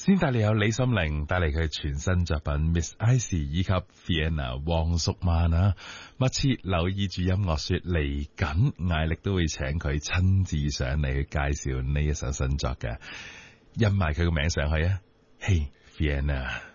先帶嚟有李心凌帶嚟佢全新作品 Miss Icy 以及 Vienna 黃淑曼啊，密切留意住音樂說嚟緊，艾力都會請佢親自上嚟去介紹呢一首新作嘅，印埋佢個名上去啊，Hey Vienna。